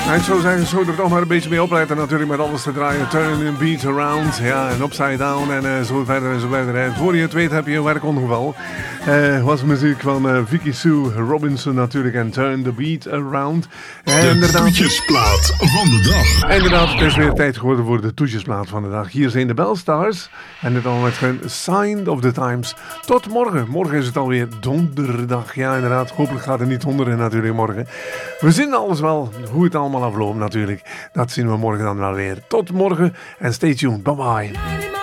Ik zou zeggen, zo er toch maar een beetje mee opletten natuurlijk met alles te draaien. Turn and beat around, ja, en upside down en zo verder en zo verder. En voor je het weet heb je een werkongeval. Was muziek van Vicky Sue Robinson natuurlijk en Turn the Beat Around. De toetjesplaat van de dag. Inderdaad, het is weer tijd geworden voor de toetjesplaat van de dag. Hier zijn de Bellstars en het al met hun Sign of the Times. Tot morgen. Morgen is het alweer donderdag. Ja, inderdaad. Hopelijk gaat het niet donderen natuurlijk morgen. We zien alles wel, hoe het allemaal afloopt natuurlijk. Dat zien we morgen dan wel weer. Tot morgen en stay tuned. Bye bye.